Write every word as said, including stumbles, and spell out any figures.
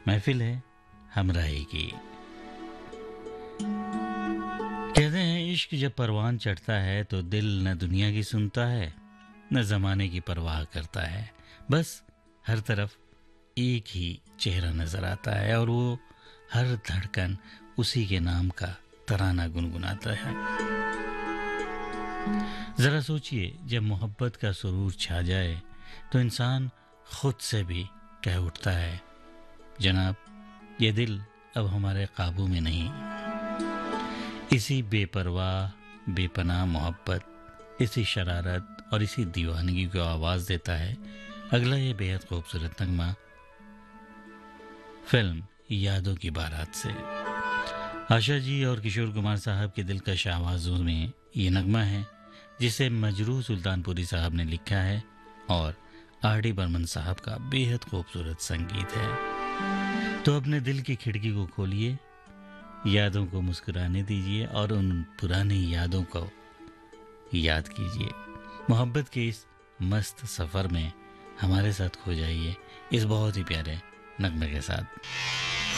महफिल है हमराही की। कहते हैं इश्क जब परवान चढ़ता है तो दिल न दुनिया की सुनता है न जमाने की परवाह करता है, बस हर तरफ एक ही चेहरा नजर आता है और वो हर धड़कन उसी के नाम का तराना गुनगुनाता है। जरा सोचिए, जब मोहब्बत का सुरूर छा जाए तो इंसान खुद से भी कह उठता है, जनाब ये दिल अब हमारे काबू में नहीं। इसी बेपरवाह बेपनाह मोहब्बत, इसी शरारत और इसी दीवानगी को आवाज़ देता है अगला ये बेहद खूबसूरत नगमा फिल्म यादों की बारात से। आशा जी और किशोर कुमार साहब के दिलकश आवाज़ों में ये नगमा है जिसे मजरूह सुल्तानपुरी साहब ने लिखा है और आर डी बर्मन साहब का बेहद खूबसूरत संगीत है। तो अपने दिल की खिड़की को खोलिए, यादों को मुस्कुराने दीजिए और उन पुरानी यादों को याद कीजिए। मोहब्बत के इस मस्त सफ़र में हमारे साथ खो जाइए इस बहुत ही प्यारे नगमे के साथ।